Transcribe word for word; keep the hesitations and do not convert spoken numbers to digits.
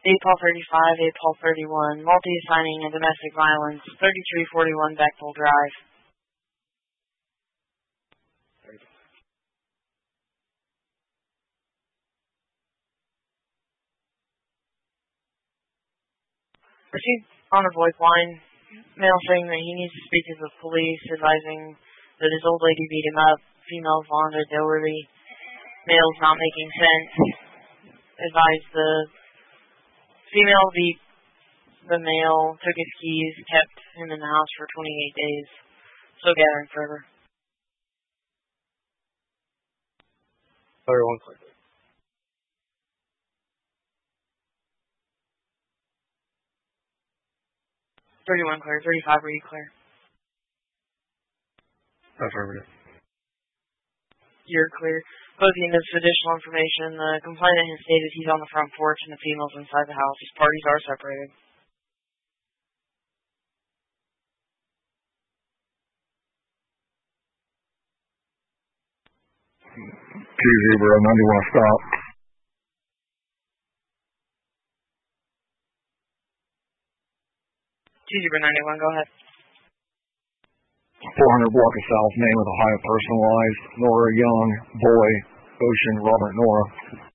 eight Paul thirty-five, eight Paul thirty-one, multi-assigning and domestic violence, thirty-three forty-one Beckville Drive. Received on a VoIP line, male saying that he needs to speak to the police, advising that his old lady beat him up, female Vonda Doherty, male's not making sense, advised the female beat the male, took his keys, kept him in the house for twenty-eight days, still gathering further. thirty-one clear. thirty-one clear, thirty-five are you clear? Affirmative. You're clear. Posing this additional information, the complainant has stated he's on the front porch and the female's inside the house. Parties are separated. T Zebra ninety-one, stop. T Zebra ninety-one, go ahead. four hundred block of South, name of the high personalized, Nora Young, boy, Ocean, Robert Nora.